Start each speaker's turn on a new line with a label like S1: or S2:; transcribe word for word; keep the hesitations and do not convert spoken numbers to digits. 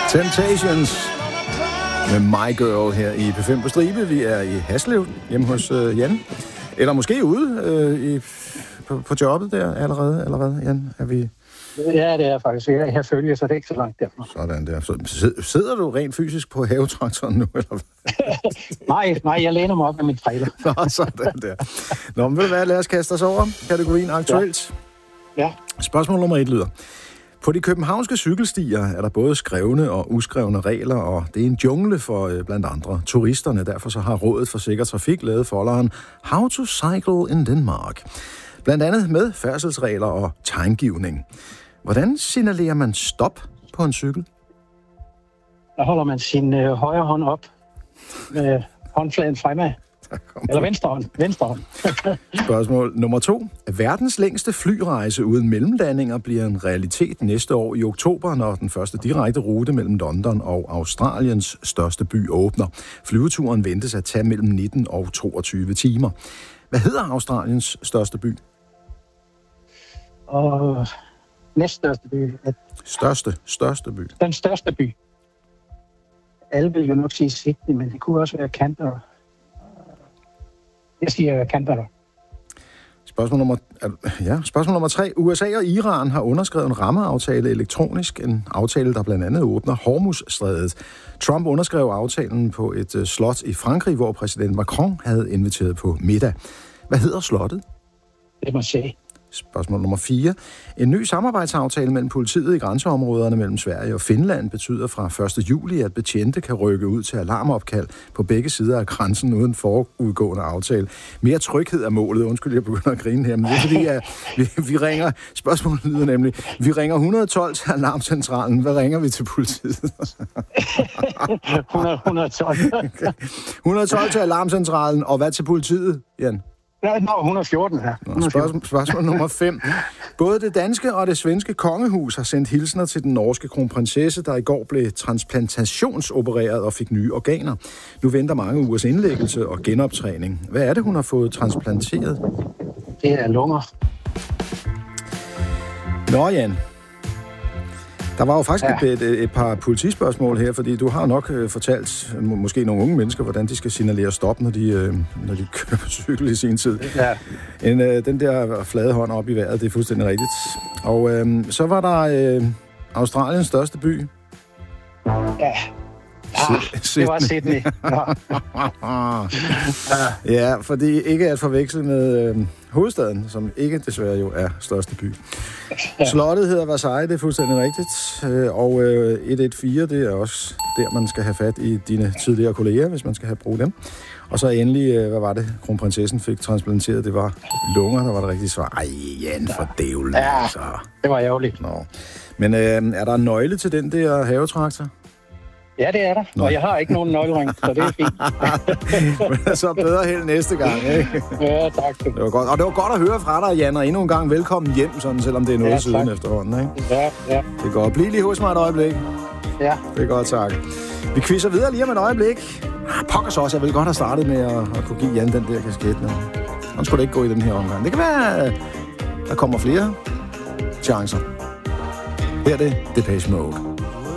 S1: Temptations med My Girl her i P fem på Stribe. Vi er i Haslev, hjemme hos uh, Jan. Eller måske ude uh, i, på, på jobbet der allerede, eller hvad, Jan? Er vi...
S2: Ja, det er faktisk. Jeg har følge, så det er ikke så langt derfra.
S1: Sådan der. Så sidder du rent fysisk på havetraktoren nu, eller hvad?
S2: nej, nej, jeg læner mig op med min trailer.
S1: Nå, sådan der. Nå, men ved du hvad, lad os kaste os over kategorien aktuelt.
S2: Ja. ja.
S1: Spørgsmål nummer et lyder. På de københavnske cykelstier er der både skrevne og uskrevne regler, og det er en jungle for øh, blandt andre turisterne. Derfor så har Rådet for Sikker Trafik lavet folderen How to Cycle in Denmark. Blandt andet med færdselsregler og tegnegivning. Hvordan signalerer man stop på en cykel?
S2: Der holder man sin øh, højre hånd op med håndfladen fremad. Eller venstre hånd. Venstre hånd.
S1: Spørgsmål nummer to. Verdens længste flyrejse uden mellemlandinger bliver en realitet næste år i oktober, når den første direkte rute mellem London og Australiens største by åbner. Flyveturen ventes at tage mellem nitten og toogtyve timer. Hvad hedder Australiens største by?
S2: Og næststørste by.
S1: Største, største by.
S2: Den største by. Alle vil jo nok sige Sydney, men det kunne også være Canberra. Jeg siger Canberra.
S1: Spørgsmål nummer, ja, spørgsmål nummer tre. U S A og Iran har underskrevet en rammeaftale elektronisk. En aftale, der blandt andet åbner Hormuzstrædet. Trump underskrev aftalen på et slot i Frankrig, hvor præsident Macron havde inviteret på middag. Hvad hedder slottet?
S2: Det må sige.
S1: Spørgsmål nummer fire. En ny samarbejdsaftale mellem politiet i grænseområderne mellem Sverige og Finland betyder fra første juli, at betjente kan rykke ud til alarmopkald på begge sider af grænsen uden forudgående aftale. Mere tryghed er målet. Undskyld, jeg begynder at grine her, men det er fordi, at vi, vi ringer... Spørgsmålet lyder nemlig, vi ringer et hundrede og tolv til alarmcentralen. Hvad ringer vi til politiet?
S2: hundrede, et hundrede og tolv.
S1: Okay. et hundrede og tolv til alarmcentralen, og hvad til politiet, Jan?
S2: Nå, et hundrede og fjorten her.
S1: Nå, spørgsmål, spørgsmål nummer fem. Både det danske og det svenske kongehus har sendt hilsner til den norske kronprinsesse, der i går blev transplantationsopereret og fik nye organer. Nu venter mange ugers indlæggelse og genoptræning. Hvad er det, hun har fået transplanteret?
S2: Det er lunger.
S1: Nå, Jan. Der var jo faktisk ja. et, et, et par politispørgsmål her, fordi du har nok øh, fortalt må, måske nogle unge mennesker, hvordan de skal signalere stop, når de, øh, når de kører på cykel i sin tid.
S2: Ja.
S1: En, øh, den der flade hånd op i vejret, det er fuldstændig rigtigt. Og øh, så var der øh, Australiens største by.
S2: Ja. Ah, det var Sydney. Ja.
S1: Ja, fordi ikke at forveksle med øh, hovedstaden, som ikke desværre jo er største by. Ja. Slottet hedder Versailles, det er fuldstændig rigtigt. Øh, og øh, et et fire, det er også der, man skal have fat i dine tidligere kolleger, hvis man skal have brug dem. Og så endelig, øh, hvad var det, kronprinsessen fik transplanteret? Det var lunger, der var det rigtige svar. Ej, Jan, for dævlen.
S2: Ja,
S1: altså. Det
S2: var ærgerligt.
S1: Nå. Men øh, er der en nøgle til den der havetraktor?
S2: Ja, det er der. Nå. Og jeg har ikke nogen nøglering, så det er fint.
S1: Så bedre held næste gang, ikke?
S2: Ja, tak.
S1: Det var godt. Og det var godt at høre fra dig, Jan, og endnu en gang velkommen hjem, sådan, selvom det er noget
S2: ja,
S1: siden efterhånden, ikke?
S2: Ja, ja.
S1: Det er godt. Bliv lige hos mig et øjeblik.
S2: Ja.
S1: Det er godt, tak. Vi quizzer videre lige om et øjeblik. Ah, pokker så også. Jeg vil godt have startet med at, at kunne give Jan den der kasket. Men han skulle da ikke gå i den her omgang. Det kan være, at der kommer flere chancer. Her er det Depeche Mode.